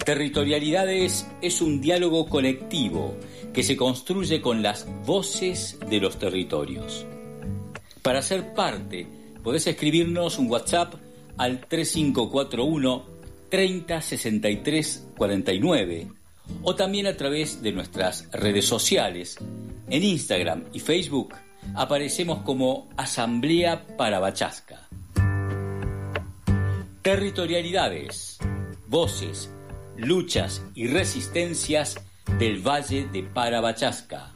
Territorialidades es un diálogo colectivo que se construye con las voces de los territorios. Para ser parte, podés escribirnos un WhatsApp al 3541 30 63 49 o también a través de nuestras redes sociales. En Instagram y Facebook aparecemos como Asamblea Parabachasca. Territorialidades, voces, luchas y resistencias del Valle de Parabachasca.